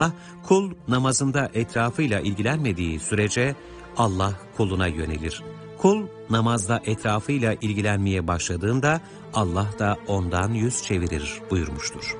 Kul namazında etrafıyla ilgilenmediği sürece Allah kuluna yönelir. Kul namazda etrafıyla ilgilenmeye başladığında Allah da ondan yüz çevirir buyurmuştur.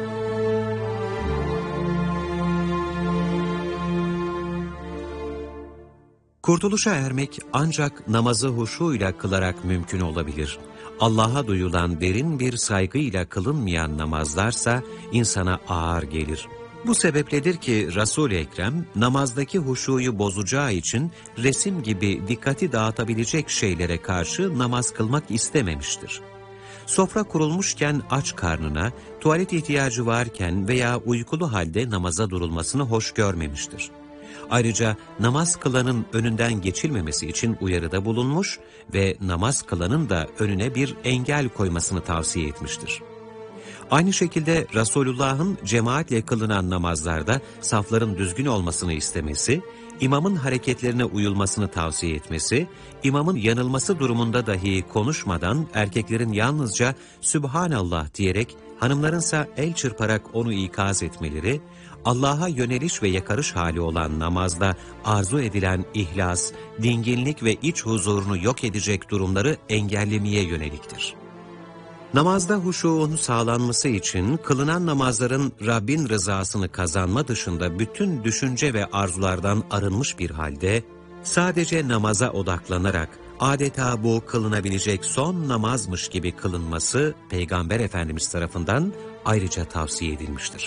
Kurtuluşa ermek ancak namazı huşuyla kılarak mümkün olabilir. Allah'a duyulan derin bir saygıyla kılınmayan namazlarsa insana ağır gelir. Bu sebepledir ki Resul-i Ekrem namazdaki huşuyu bozacağı için resim gibi dikkati dağıtabilecek şeylere karşı namaz kılmak istememiştir. Sofra kurulmuşken aç karnına, tuvalet ihtiyacı varken veya uykulu halde namaza durulmasını hoş görmemiştir. Ayrıca namaz kılanın önünden geçilmemesi için uyarıda bulunmuş ve namaz kılanın da önüne bir engel koymasını tavsiye etmiştir. Aynı şekilde Resulullah'ın cemaatle kılınan namazlarda safların düzgün olmasını istemesi, imamın hareketlerine uyulmasını tavsiye etmesi, imamın yanılması durumunda dahi konuşmadan erkeklerin yalnızca Sübhanallah diyerek, hanımlarınsa el çırparak onu ikaz etmeleri, Allah'a yöneliş ve yakarış hali olan namazda arzu edilen ihlas, dinginlik ve iç huzurunu yok edecek durumları engellemeye yöneliktir. Namazda huşuğun sağlanması için kılınan namazların Rabbin rızasını kazanma dışında bütün düşünce ve arzulardan arınmış bir halde, sadece namaza odaklanarak adeta bu kılınabilecek son namazmış gibi kılınması Peygamber Efendimiz tarafından ayrıca tavsiye edilmiştir.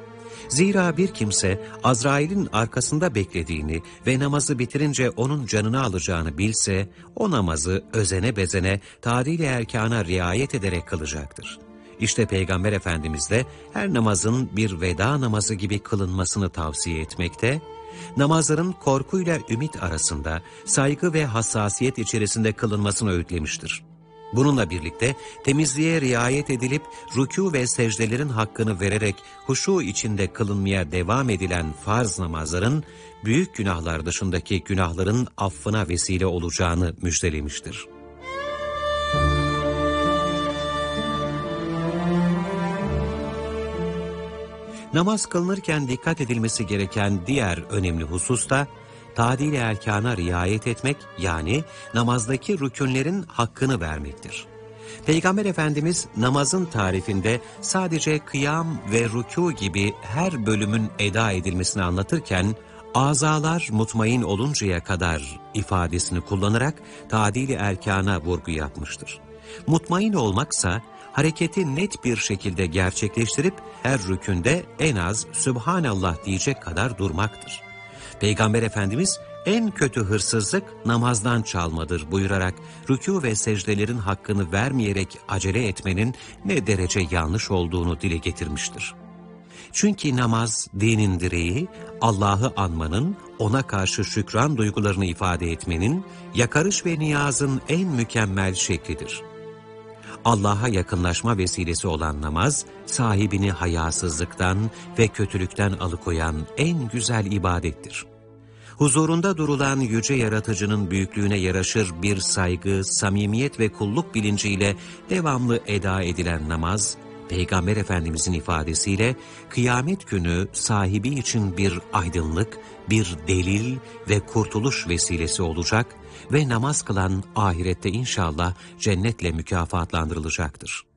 Zira bir kimse Azrail'in arkasında beklediğini ve namazı bitirince onun canını alacağını bilse, o namazı özene bezene, tadil-i erkana riayet ederek kılacaktır. İşte Peygamber Efendimiz de her namazın bir veda namazı gibi kılınmasını tavsiye etmekte, namazların korkuyla ümit arasında, saygı ve hassasiyet içerisinde kılınmasını öğütlemiştir. Bununla birlikte temizliğe riayet edilip rükû ve secdelerin hakkını vererek huşu içinde kılınmaya devam edilen farz namazların büyük günahlar dışındaki günahların affına vesile olacağını müjdelemiştir. Namaz kılınırken dikkat edilmesi gereken diğer önemli husus da tadil-i erkana riayet etmek, yani namazdaki rükünlerin hakkını vermektir. Peygamber Efendimiz namazın tarifinde sadece kıyam ve rükû gibi her bölümün eda edilmesini anlatırken, azalar mutmain oluncaya kadar ifadesini kullanarak tadil-i erkana vurgu yapmıştır. Mutmain olmaksa, hareketi net bir şekilde gerçekleştirip her rükünde en az Sübhanallah diyecek kadar durmaktır. Peygamber Efendimiz en kötü hırsızlık namazdan çalmadır buyurarak rükû ve secdelerin hakkını vermeyerek acele etmenin ne derece yanlış olduğunu dile getirmiştir. Çünkü namaz dinin direği, Allah'ı anmanın, ona karşı şükran duygularını ifade etmenin, yakarış ve niyazın en mükemmel şeklidir. Allah'a yakınlaşma vesilesi olan namaz, sahibini hayasızlıktan ve kötülükten alıkoyan en güzel ibadettir. Huzurunda durulan yüce yaratıcının büyüklüğüne yaraşır bir saygı, samimiyet ve kulluk bilinciyle devamlı eda edilen namaz, Peygamber Efendimizin ifadesiyle kıyamet günü sahibi için bir aydınlık, bir delil ve kurtuluş vesilesi olacak ve namaz kılan ahirette inşallah cennetle mükafatlandırılacaktır.